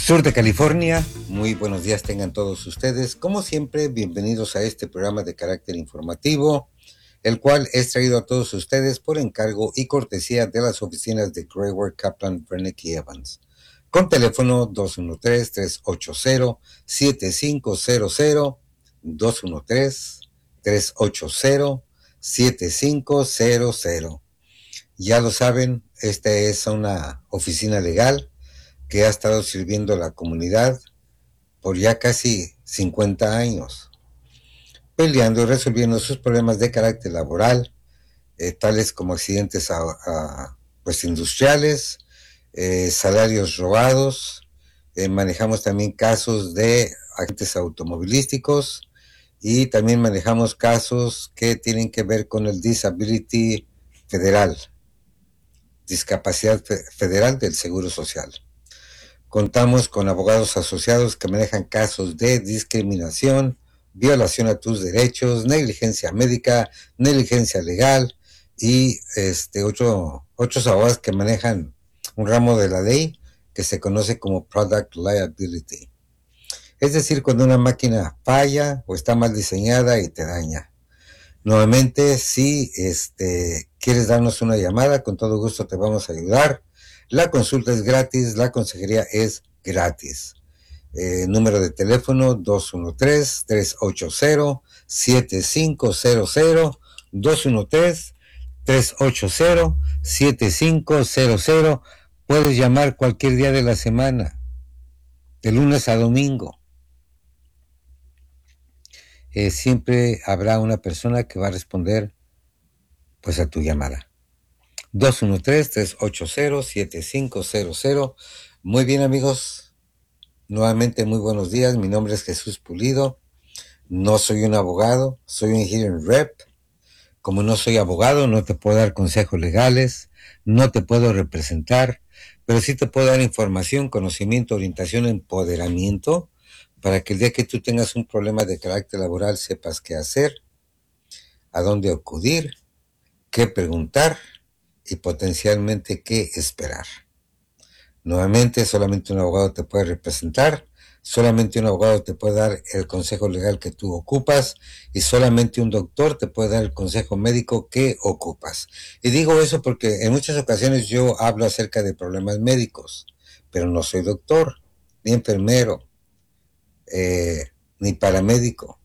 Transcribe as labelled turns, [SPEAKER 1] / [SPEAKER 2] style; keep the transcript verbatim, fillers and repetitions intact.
[SPEAKER 1] Sur de California, muy buenos días tengan todos ustedes. Como siempre, bienvenidos a este programa de carácter informativo, el cual es traído a todos ustedes por encargo y cortesía de las oficinas de Greyward, Kaplan, Wernick y Evans. Con teléfono dos uno tres, tres ocho cero, siete cinco cero cero, dos uno tres, tres ocho cero, siete cinco cero cero. Ya lo saben, esta es una oficina legal que ha estado sirviendo a la comunidad por ya casi cincuenta años, peleando y resolviendo sus problemas de carácter laboral, eh, tales como accidentes a, a, pues industriales, eh, salarios robados. Eh, manejamos también casos de accidentes automovilísticos y también manejamos casos que tienen que ver con el disability federal, discapacidad federal del Seguro Social. Contamos con abogados asociados que manejan casos de discriminación, violación a tus derechos, negligencia médica, negligencia legal y este otro, otros abogados que manejan un ramo de la ley que se conoce como Product Liability. Es decir, cuando una máquina falla o está mal diseñada y te daña. Nuevamente, si este, quieres darnos una llamada, con todo gusto te vamos a ayudar. La consulta es gratis, la consejería es gratis. Eh, número de teléfono dos uno tres, tres ocho cero, siete cinco cero cero, dos uno tres, tres ocho cero, siete cinco cero cero. Puedes llamar cualquier día de la semana, de lunes a domingo. Eh, siempre habrá una persona que va a responder pues a tu llamada. dos uno tres, tres ocho cero, siete cinco cero cero. Muy bien, amigos, nuevamente muy buenos días. Mi nombre es Jesús Pulido. No soy un abogado, soy un hearing rep. Como no soy abogado, no te puedo dar consejos legales, no te puedo representar, pero sí te puedo dar información, conocimiento, orientación, empoderamiento, para que el día que tú tengas un problema de carácter laboral sepas qué hacer, a dónde acudir, qué preguntar y potencialmente qué esperar. Nuevamente, solamente un abogado te puede representar, solamente un abogado te puede dar el consejo legal que tú ocupas y solamente un doctor te puede dar el consejo médico que ocupas. Y digo eso porque en muchas ocasiones yo hablo acerca de problemas médicos, pero no soy doctor, ni enfermero, eh, ni paramédico.